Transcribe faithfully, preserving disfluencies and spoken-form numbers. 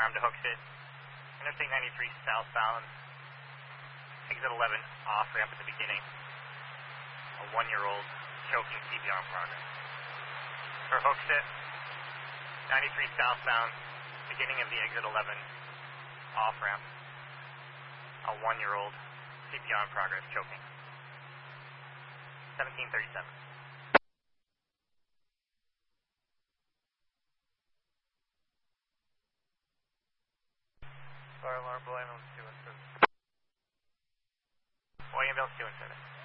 Firearm to Hooksett. Interstate ninety-three southbound. Exit eleven, off ramp at the beginning. A one-year-old choking, C P R in progress. For Hooksett, ninety-three southbound, beginning of the exit eleven, off ramp. A one-year-old, C P R in progress, choking. seventeen thirty-seven. Fire alarm, Boy Ambulance two one seven. Boy Ambulance two one seven.